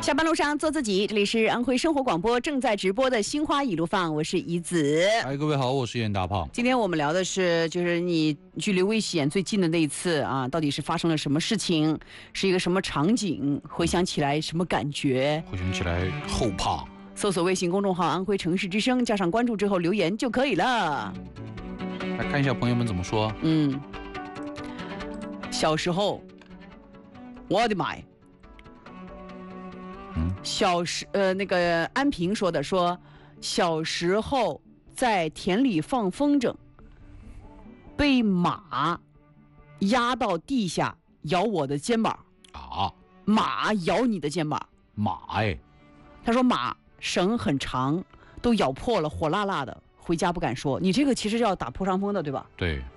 下班路上做自己，这里是安徽生活广播正在直播的心花一路放，我是怡子。 哎，各位好，我是严大胖。 今天我们聊的是，就是你距离危险最近的那一次啊，到底是发生了什么事情，是一个什么场景，回想起来什么感觉？ 回想起来后怕。 搜索微信公众号安徽城市之声，加上关注之后留言就可以了。 来看一下朋友们怎么说。 小时候，我的妈呀！那个安平说的，说小时候在田里放风筝，被马压到地下咬我的肩膀啊！ 马咬你的肩膀？ 马哎！ 他说马绳很长，都咬破了，火辣辣的，回家不敢说。你这个其实要打破伤风的，对吧？ 对。